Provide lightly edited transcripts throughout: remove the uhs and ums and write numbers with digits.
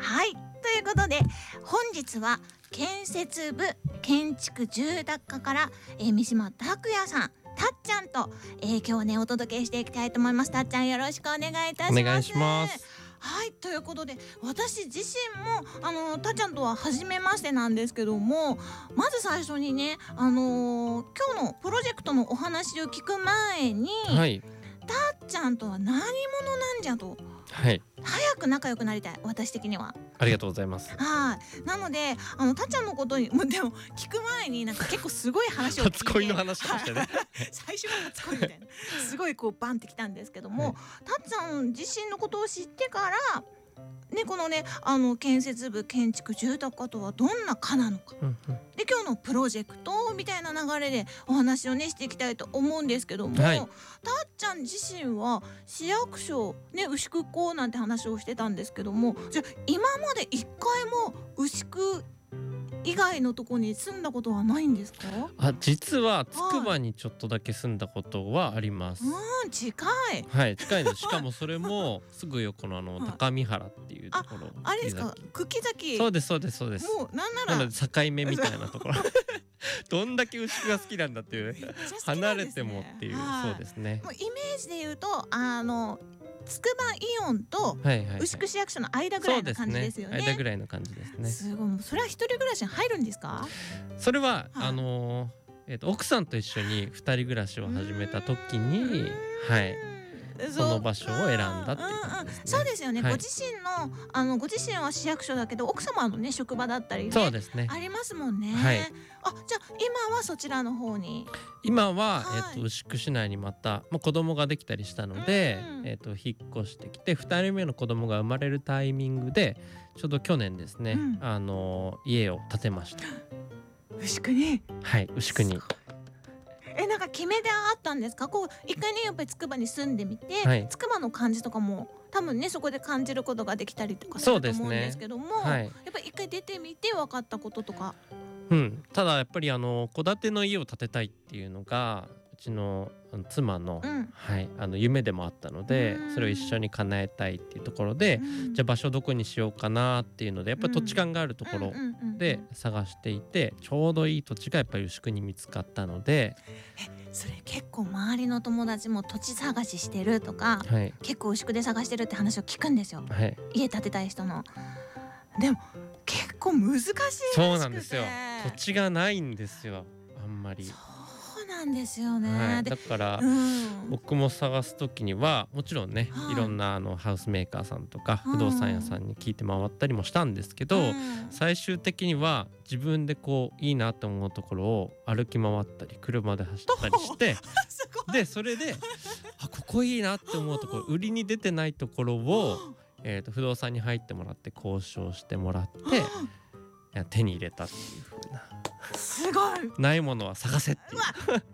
はい、ということで本日は建設部建築住宅課から、三島拓也さん、たっちゃんと、今日はねお届けしていきたいと思います。たっちゃんよろしくお願いいたします。 お願いします。 はい、ということで私自身もたっちゃんとは初めましてなんですけども、まず最初にね今日のプロジェクトのお話を聞く前に、 はい、 たっちゃんとは何者なんじゃと、 はい、 早く仲良くなりたい、私的には。 ありがとうございます。 はい、なのでたっちゃんのことにでも聞く前になんか結構すごい話を聞いて初恋の話としてね最初は初恋みたいなすごいこうバンってきたんですけども、たっちゃん自身のことを知ってからね、このね建設部建築住宅課とはどんな課なのか、で今日のプロジェクトみたいな流れでお話をねしていきたいと思うんですけども、 はい、 たっちゃん自身は市役所ね牛久校なんて話をしてたんですけども、じゃあ今まで一回も牛久以外のとこに住んだことはないんですか？ 実はつくばにちょっとだけ住んだことはあります。 近い。 はい、近いです。しかもそれもすぐ横の高見原っていうところ。 あれですか、茎崎。 そうですそうですそうです。 もうなんならなので境目みたいなところどんだけ牛久が好きなんだっていう、離れてもっていう、そうですね。 もうイメージで言うとつくばイオンと牛久市役所の間ぐらいの感じですよね。 間ぐらいの感じですね。 すごい。それは一人暮らしに入るんですか？ それは奥さんと一緒に二人暮らしを始めた時に、はい、その場所を選んだっていう感じですね。 そうですよね、ご自身は市役所だけど奥様のね職場だったりね、 そうですね、 ありますもんね。 はい、 じゃあ今はそちらの方に。 今は、牛久市内にまた、子供ができたりしたので、引っ越してきて2人目の子供が生まれるタイミングでちょうど去年ですね、家を建てました。 牛久に。 はい、牛久に。 なんか決め手あったんですか？こう一回ねやっぱりつくばに住んでみて、つくばの感じとかも多分ねそこで感じることができたりとかすると思うんですけども、やっぱり一回出てみて分かったこととか。 ただやっぱり戸建ての家を建てたいっていうのがうちの妻の、夢でもあったので、それを一緒に叶えたいっていうところで、じゃあ場所どこにしようかなっていうのでやっぱり土地勘があるところで探していて、ちょうどいい土地がやっぱり牛久に見つかったので。 それ結構周りの友達も土地探ししてるとか、結構牛久で探してるって話を聞くんですよ、家建てたい人の。でも結構難しいらしくて。 そうなんですよ、土地がないんですよ、あんまり。 そうなんですよね、 だから、僕も探す時にはもちろんね、いろんなハウスメーカーさんとか不動産屋さんに聞いて回ったりもしたんですけど、最終的には自分でこういいなと思うところを歩き回ったり車で走ったりしてでそれでここいいなって思うところ、売りに出てないところを不動産に入ってもらって交渉してもらって手に入れたっていう風な。 すごい。 ないものは探せっていう。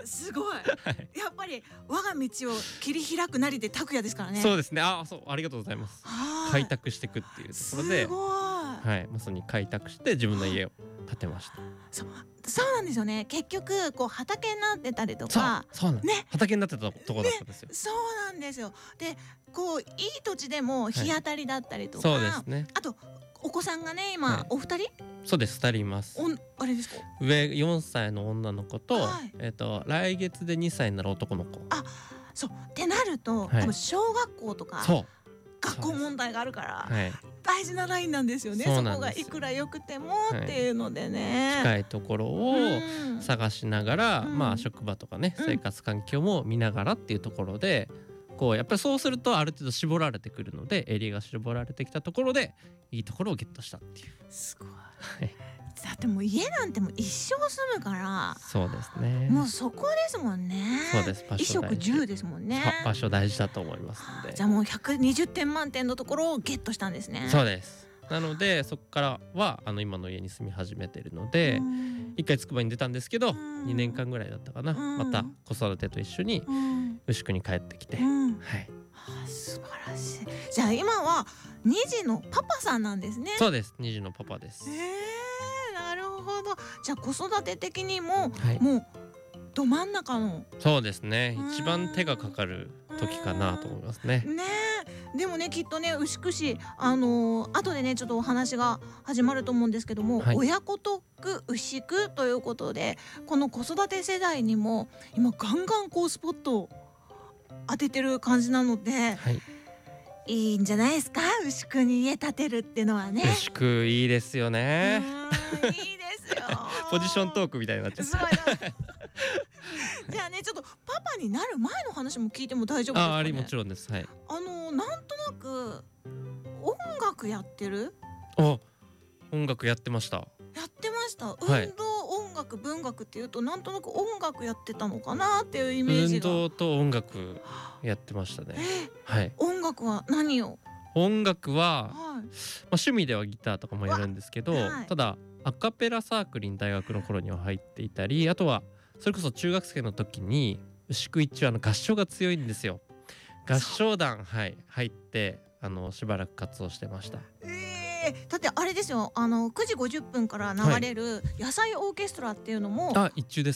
すごい、やっぱり我が道を切り開くなりで拓也ですからね。 そうですね。ありがとうございます。開拓していくっていうところで、まさに開拓して自分の家を建てました。 そうなんですよね。結局こう畑になってたりとか、 畑になってたとこだったんですよ。 そうなんですよ。でこういい土地でも日当たりだったりとか、 そうですね。 あとお子さんがね今お二人。 そうです、2人います。 あれですか？ 上4歳の女の子と、来月で2歳になる男の子。 そうってなると、多分小学校とか学校問題があるから、大事なラインなんですよね。そこがいくら良くてもっていうのでね、 近いところを探しながら、職場とかね、生活環境も見ながらっていうところで、こうやっぱりそうするとある程度絞られてくるので、エリアが絞られてきたところでいいところをゲットしたっていう。 すごい。だってもう家なんてもう一生住むから。 そうですね。 もうそこですもんね。 そうです。 衣食住ですもんね。 場所大事だと思いますので。 じゃあもう120点満点のところをゲットしたんですね。 そうです。なのでそこからは今の家に住み始めてるので、一回つくばに出たんですけど、2年間ぐらいだったかな、また子育てと一緒に牛久に帰ってきて、 素晴らしい。じゃあ今は2児のパパさんなんですね。 そうです、2児のパパです。 なるほど。じゃあ子育て的にも、もうど真ん中の。 そうですね、一番手がかかる時かなと思いますね。 でもねきっとね牛久市後でねちょっとお話が始まると思うんですけども、 はい、 親子特区牛久ということで、この子育て世代にも今ガンガンこうスポットを当ててる感じなので、 はい、 いいんじゃないですか、牛久に家建てるってのはね。 牛久いいですよね。 いいですよポジショントークみたいになっちゃった。 じゃあねちょっとパパになる前の話も聞いても大丈夫ですかね。 もちろんです。はい。 なんとなく音楽やってる？ 音楽やってました。 やってました。 はい運動、音楽、文学っていうとなんとなく音楽やってたのかなっていうイメージが。 運動と音楽やってましたね。はい。 音楽は何を？ 音楽は、 はい。 趣味ではギターとかもやるんですけど、 はいただアカペラサークルに大学の頃には入っていたり、あとはそれこそ中学生の時に牛久一は合唱が強いんですよ。合唱団、はい、入ってしばらく活動してました。 だってあれですよ、9時50分から流れる野菜オーケストラっていうのも、 一中です。